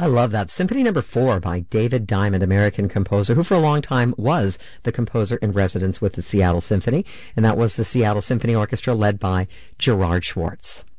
I love that. Symphony Number 4 by David Diamond, American composer, who for a long time was the composer in residence with the Seattle Symphony, and that was the Seattle Symphony Orchestra led by Gerard Schwartz.